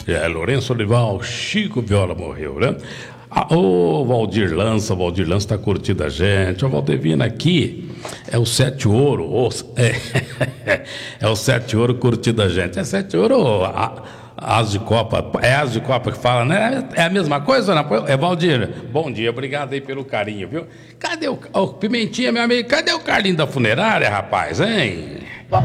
Lourenço Olival, Chico Viola morreu, né? Ô, Valdir Lança tá curtindo a gente. Ô, Valdevina, aqui é o Sete Ouro. É o Sete Ouro curtindo a gente. É Sete Ouro, As de Copa. É As de Copa que fala, né? É a mesma coisa, né? É, Valdir, bom dia, obrigado aí pelo carinho, viu? Cadê o Pimentinha, meu amigo? Cadê o Carlinho da funerária, rapaz, hein?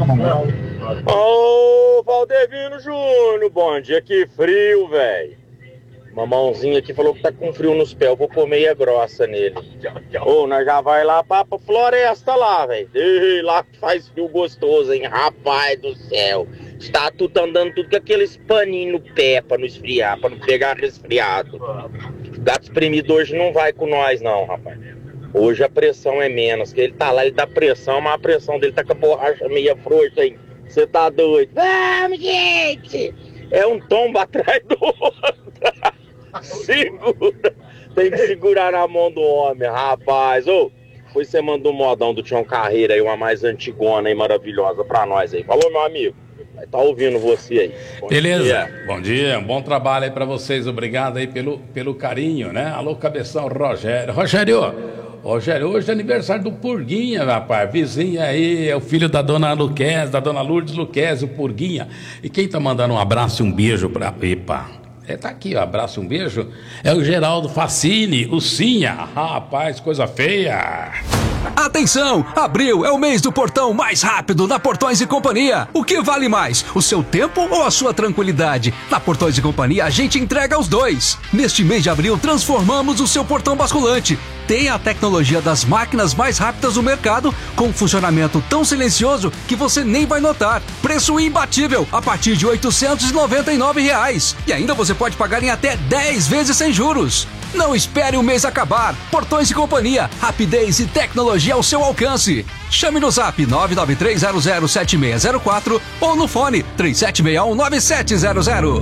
Ô, Valdevino Júnior, bom dia, que frio, velho. Mamãozinha aqui falou que tá com frio nos pés, eu vou pôr meia grossa nele. Ô, nós já vai lá pra floresta lá, velho. Lá que faz frio gostoso, hein, rapaz do céu. Está tudo andando tudo com aqueles paninhos no pé pra não esfriar, pra não pegar resfriado. O gato espremido hoje não vai com nós não, rapaz. Hoje a pressão é menos, que ele tá lá, ele dá pressão, mas a pressão dele tá com a borracha meia frouxa, hein. Você tá doido? Vamos, gente! É um tombo atrás do outro. Segura. Tem que segurar na mão do homem, rapaz. Ô, foi você mandou um modão do Tião Carreira aí, uma mais antigona e maravilhosa pra nós aí. Falou, meu amigo? Tá ouvindo você aí. Beleza, dia. Bom dia, um bom trabalho aí pra vocês. Obrigado aí pelo carinho, né? Alô, cabeção, Rogério, hoje é aniversário do Purguinha, rapaz. Vizinho aí, é o filho da dona Luquez, da dona Lourdes Luquez, o Purguinha. E quem tá mandando um abraço e um beijo pra... Epa, tá aqui, ó, abraço e um beijo. É o Geraldo Facini, o Sinha. Rapaz, coisa feia. Atenção! Abril é o mês do portão mais rápido da Portões e Companhia. O que vale mais, o seu tempo ou a sua tranquilidade? Na Portões e Companhia a gente entrega os dois. Neste mês de abril transformamos o seu portão basculante. Tem a tecnologia das máquinas mais rápidas do mercado, com funcionamento tão silencioso que você nem vai notar. Preço imbatível, a partir de R$ 899. E ainda você pode pagar em até 10 vezes sem juros. Não espere o mês acabar. Portões e Companhia, rapidez e tecnologia ao seu alcance. Chame no zap 993007604 ou no fone 37619700.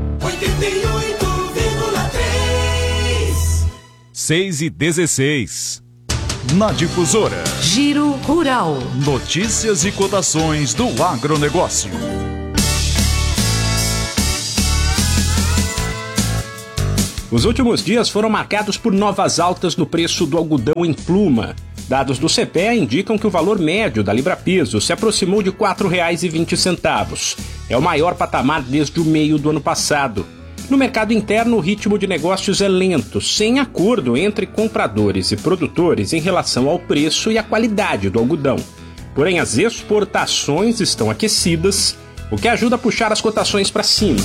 88,3 6:16. Na Difusora, Giro Rural. Notícias e cotações do agronegócio. Os últimos dias foram marcados por novas altas no preço do algodão em pluma. Dados do CPEA indicam que o valor médio da libra-peso se aproximou de R$ 4,20. É o maior patamar desde o meio do ano passado. No mercado interno, o ritmo de negócios é lento, sem acordo entre compradores e produtores em relação ao preço e à qualidade do algodão. Porém, as exportações estão aquecidas, o que ajuda a puxar as cotações para cima.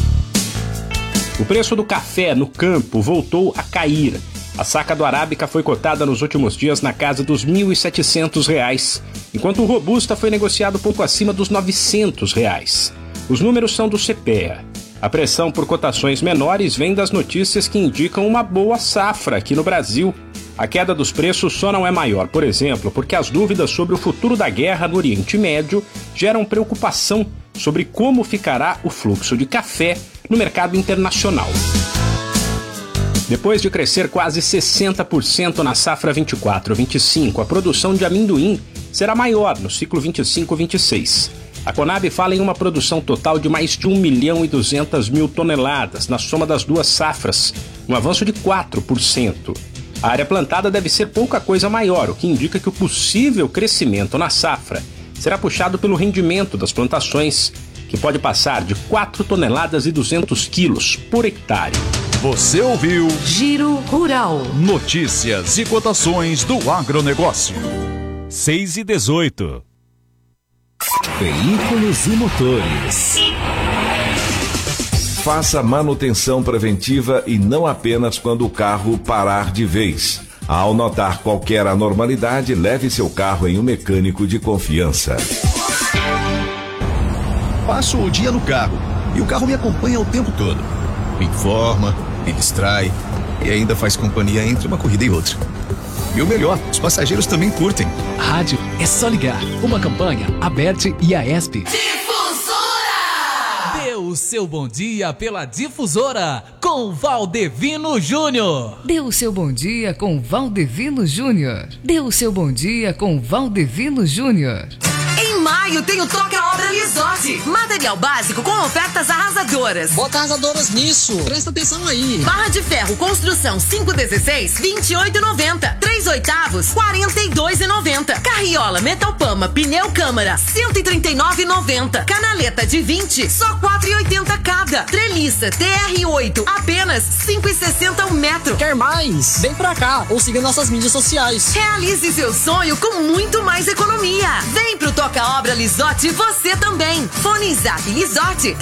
O preço do café no campo voltou a cair. A saca do Arábica foi cotada nos últimos dias na casa dos R$ 1.700, enquanto o Robusta foi negociado pouco acima dos R$ 900. Os números são do CPEA. A pressão por cotações menores vem das notícias que indicam uma boa safra aqui no Brasil. A queda dos preços só não é maior, por exemplo, porque as dúvidas sobre o futuro da guerra no Oriente Médio geram preocupação sobre como ficará o fluxo de café no mercado internacional. Depois de crescer quase 60% na safra 24-25, a produção de amendoim será maior no ciclo 25-26. A Conab fala em uma produção total de mais de 1.200.000 toneladas na soma das duas safras, um avanço de 4%. A área plantada deve ser pouca coisa maior, o que indica que o possível crescimento na safra será puxado pelo rendimento das plantações, que pode passar de 4 toneladas e 200 quilos por hectare. Você ouviu Giro Rural. Notícias e cotações do agronegócio. 6:18. Veículos e motores. Faça manutenção preventiva e não apenas quando o carro parar de vez. Ao notar qualquer anormalidade, leve seu carro em um mecânico de confiança. Passo o dia no carro e o carro me acompanha o tempo todo. Me informa, me distrai e ainda faz companhia entre uma corrida e outra. E o melhor, os passageiros também curtem. Rádio é só ligar. Uma campanha, Aberte e Aesp. Difusora! Dê o seu bom dia pela Difusora com Valdevino Júnior. Dê o seu bom dia com Valdevino Júnior. Dê o seu bom dia com Valdevino Júnior. Em maio tem o Toca Obra Lisotti. Material básico com ofertas arrasadoras. Bota arrasadoras nisso. Presta atenção aí. Barra de ferro, construção 516, 28,90. 3/8, 42,90. Carriola Metalpama, pneu câmara, 139,90. Canaleta de 20, só 4,80 cada. Treliça TR8, apenas 5,60 o metro. Quer mais? Vem pra cá ou siga nossas mídias sociais. Realize seu sonho com muito mais economia. Vem pro Toca Obra Lisotti você também. Fone Zap Lisotti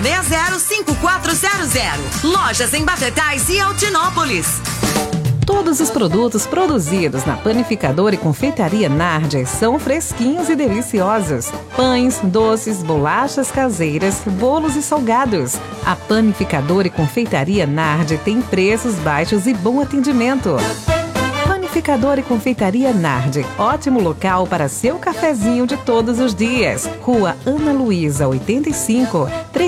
3660-5400. Lojas em Batatais e Altinópolis. Todos os produtos produzidos na Panificadora e Confeitaria Nardi são fresquinhos e deliciosos. Pães, doces, bolachas caseiras, bolos e salgados. A Panificadora e Confeitaria Nardi tem preços baixos e bom atendimento. Panificadora e Confeitaria Nardi, ótimo local para seu cafezinho de todos os dias. Rua Ana Luísa, 85,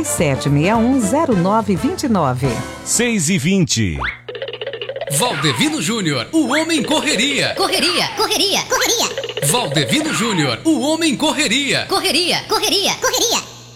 3761-0929. 6h20. Valdevino Júnior, o homem correria. Correria, correria, correria. Valdevino Júnior, o homem correria. Correria, correria, correria.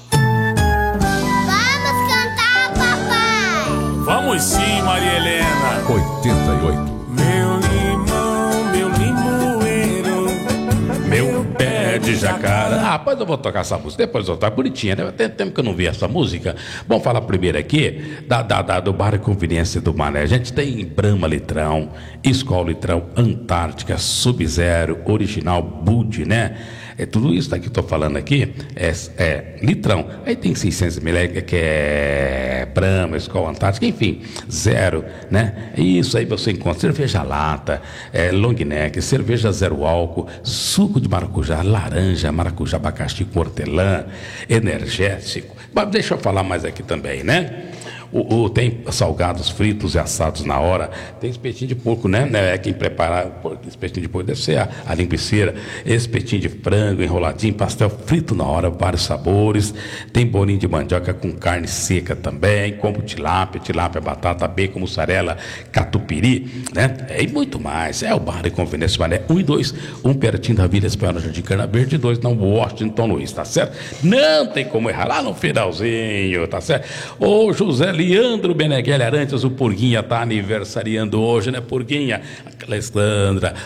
Vamos cantar, papai. Vamos sim, Maria Helena. 88. Meu limão, meu limoeiro, Meu pé de jacaré. Ah, depois eu vou tocar essa música. Depois eu tocar bonitinha, né? Tem tempo que eu não vi essa música. Vamos falar primeiro aqui do Bar e Conveniência do Mané. A gente tem Brahma Litrão, Skol Litrão, Antártica, Sub-Zero, Original, Bud, né? Tudo isso que eu tô falando aqui é litrão. Aí tem 600 ml, que é Brahma, Skol, Antártica, enfim, zero, né? Isso aí você encontra cerveja lata, long neck, cerveja zero álcool, suco de maracujá, laranja, maracujá, abacaxi com hortelã, energético. Mas deixa eu falar mais aqui também, né? Tem salgados fritos e assados na hora. Tem espetinho de porco, né? Quem prepara espetinho de porco deve ser a linguiceira. Espetinho de frango enroladinho, pastel frito na hora, vários sabores. Tem bolinho de mandioca com carne seca também, como tilápia, batata, bacon, mussarela, catupiry, né? E muito mais. É o Bar e Conveniência Mané 1 e 2, um pertinho da Vila Espanhola, Jardim Carna Verde, 2 na Washington Luiz, tá certo? Não tem como errar, lá no finalzinho, tá certo? Ô José Leandro Beneghelli Arantes, o Purguinha tá aniversariando hoje, né, Purguinha? Alessandra,